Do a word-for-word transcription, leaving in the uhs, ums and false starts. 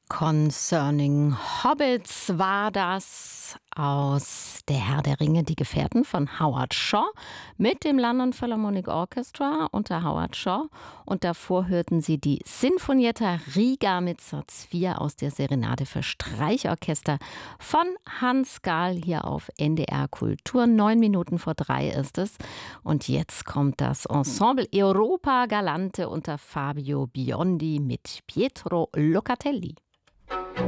Concerning Hobbits war das aus Der Herr der Ringe, die Gefährten von Howard Shaw mit dem London Philharmonic Orchestra unter Howard Shaw. Und davor hörten Sie die Sinfonietta Riga mit Satz vier aus der Serenade für Streichorchester von Hans Gahl hier auf N D R Kultur. Neun Minuten vor drei ist es. Und jetzt kommt das Ensemble Europa Galante unter Fabio Biondi mit Pietro Locatelli.